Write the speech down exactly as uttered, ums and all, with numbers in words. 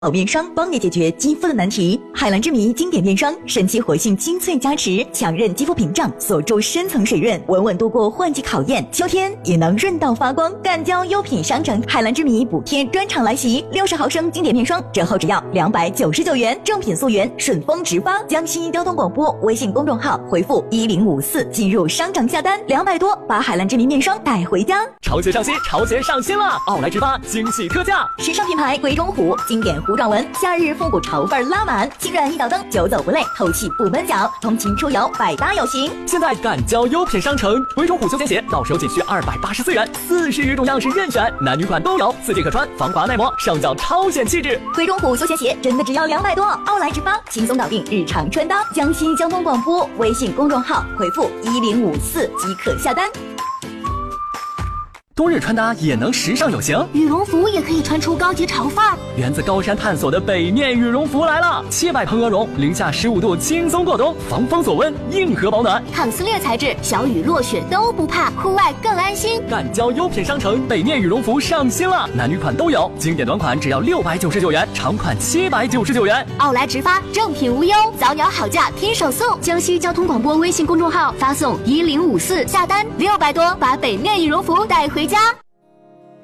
好面霜帮你解决肌肤的难题。海蓝之谜经典面霜，神奇活性精粹加持，强韧肌肤屏障，锁住深层水润，稳稳度过换季考验，秋天也能润到发光。干胶优品商城海蓝之谜补贴专场来袭，六十毫升经典面霜折后只要两百九十九元，正品溯源，顺丰直发。江西交通广播微信公众号回复一零五四进入商场下单，两百多把海蓝之谜面霜带回家。 潮鞋上新，潮鞋上新了！奥莱直发惊喜特价， 时尚品牌鬼冢虎经典弧状纹，夏日复古潮范拉满，轻软一脚蹬，久走不累，透气不闷脚，通勤出游百搭有型。 现在赶交优品商城，鬼冢虎休闲鞋到手仅需二百八十四元，四十余种样式任选，男女款都有，四季可穿，防滑耐磨，上脚超显气质。 鬼冢虎休闲鞋真的只要两百多，奥莱直发轻松搞定日常穿搭。江西交通广播微信公众号回复一零五四即可下单。 冬日穿搭也能时尚有型， 羽绒服也可以穿出高级潮范儿。 源自高山探索的北面羽绒服来了，七百蓬鹅绒，零下十五度轻松过冬，防风锁温，硬核保暖， 抗撕裂材质，小雨落雪都不怕，户外更安心。 赶交优品商城，北面羽绒服上新了，男女款都有，经典短款只要六百九十九元，长款七百九十九元。 奥莱直发，正品无忧，早鸟好价拼手速。江西交通广播微信公众号发送一零五四下单，六百多把北面羽绒服带回家。